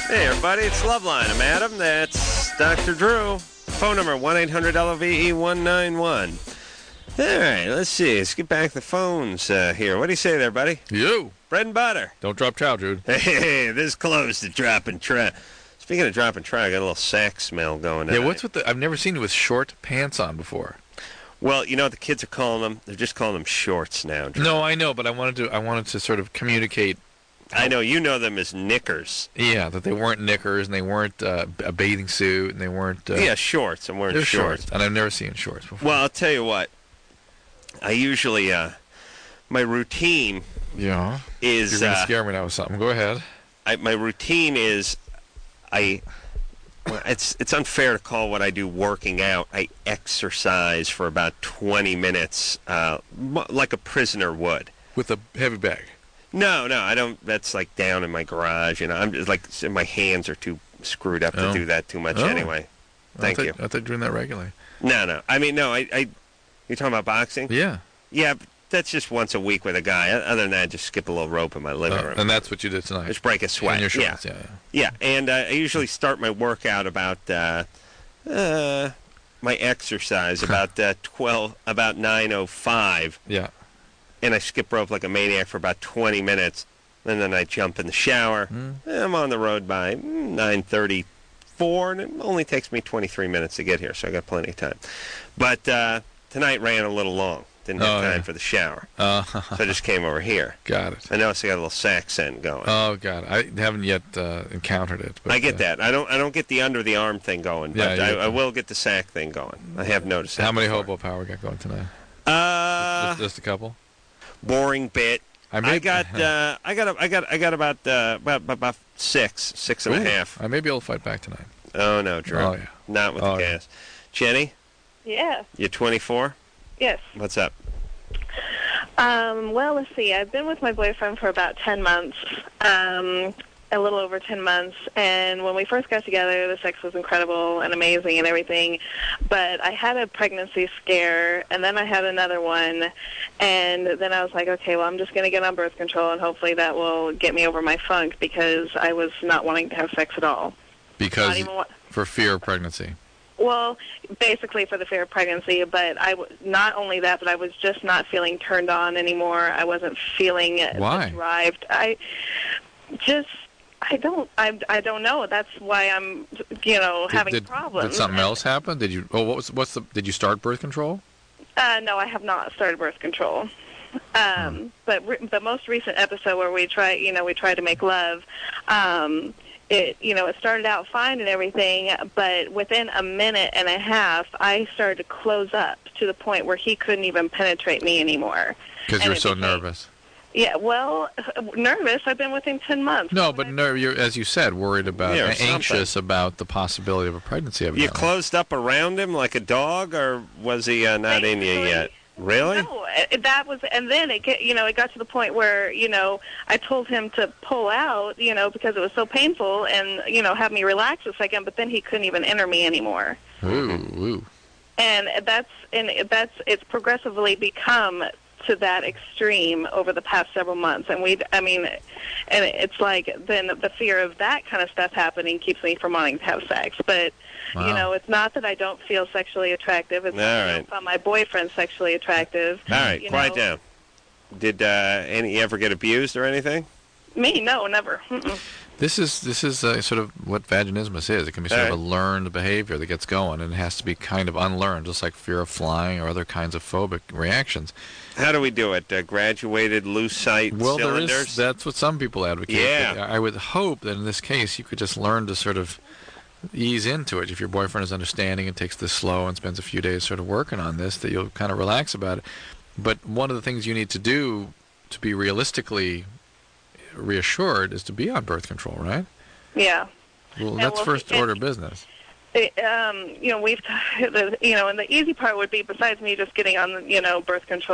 Hey, everybody, it's Loveline. I'm Adam. That's Dr. Drew. Phone number 1-800-LOVE-191. All right, let's see. Let's get back the phones here. What do you say there, buddy? You. Bread and butter. Don't drop trout, dude. Hey, this close to dropping trout. Speaking of dropping trout, I got a little sack smell going on. Yeah, what's with the... I've never seen you with short pants on before. Well, you know what the kids are calling them? They're just calling them shorts now, Drew. No, I know, but I wanted to sort of communicate... I know, you know them as knickers. Yeah, that they weren't knickers, and they weren't a bathing suit, and they weren't... yeah, shorts. I'm wearing shorts. And I've never seen shorts before. Well, I'll tell you what. I usually, my routine Yeah. is... You're going to scare me now with something. Go ahead. My routine is, it's unfair to call what I do working out. I exercise for about 20 minutes, like a prisoner would. With a heavy bag. No, I don't. That's like down in my garage. You know, I'm just like my hands are too screwed up to do that too much anyway. Thank you. I thought you were doing that regularly. No. I mean, no. I you're talking about boxing? Yeah. Yeah, but that's just once a week with a guy. Other than that, I just skip a little rope in my living room. And that's what you did tonight. Just break a sweat. In your shorts, yeah. Yeah, and I usually start my workout about my exercise about 9:05. Yeah. And I skip rope like a maniac for about 20 minutes, and then I jump in the shower. I'm on the road by 9:34, and it only takes me 23 minutes to get here, so I got plenty of time. But tonight ran a little long. Didn't have time for the shower. So I just came over here. Got it. I noticed I got a little sack scent going. Oh, God. I haven't yet encountered it. But, I get that. I don't get the under the arm thing going, but I will get the sack thing going. I have noticed that. How many before. hobo power got going tonight? Just a couple. Boring bit. I got about six and a half. I may be able to fight back tonight. Oh no, Drew. Oh yeah. Not with the gas. Jenny? Yeah. You're 24? Yes. What's up? Well, let's see. I've been with my boyfriend for about 10 months, a little over 10 months, and when we first got together, the sex was incredible and amazing and everything, but I had a pregnancy scare, and then I had another one, and then I was like, okay, well, I'm just going to get on birth control, and hopefully that will get me over my funk, because I was not wanting to have sex at all. Because for fear of pregnancy. Well, basically for the fear of pregnancy, but not only that, but I was just not feeling turned on anymore. I wasn't feeling drive. I don't know. That's why I'm, having problems. Did something else happen? Did you? Oh, did you start birth control? No, I have not started birth control. But the most recent episode where we tried to make love, it started out fine and everything, but within a minute and a half, I started to close up to the point where he couldn't even penetrate me anymore. Because you're so nervous. Yeah, well, nervous. I've been with him 10 months. No, but you're, as you said, worried about, anxious about the possibility of a pregnancy. You closed up around him like a dog, or was he not in you yet? Really? No, that was, and then it got to the point where, I told him to pull out, because it was so painful, and, have me relax a second, but then he couldn't even enter me anymore. Ooh. And it's progressively become to that extreme over the past several months, and it's like then the fear of that kind of stuff happening keeps me from wanting to have sex. But it's not that I don't feel sexually attractive. It's not that I don't find my boyfriend sexually attractive. All right, quiet down. Did you ever get abused or anything? Me? No, never. Mm-mm. This is sort of what vaginismus is. It can be sort of a learned behavior that gets going, and it has to be kind of unlearned, just like fear of flying or other kinds of phobic reactions. How do we do it? Graduated Lucite cylinders? That's what some people advocate. Yeah. I would hope that in this case you could just learn to sort of ease into it. If your boyfriend is understanding and takes this slow and spends a few days sort of working on this, that you'll kind of relax about it. But one of the things you need to do to be realistically reassured is to be on birth control, right? Yeah. Well, that's first order business. And the easy part would be, besides me just getting on, birth control,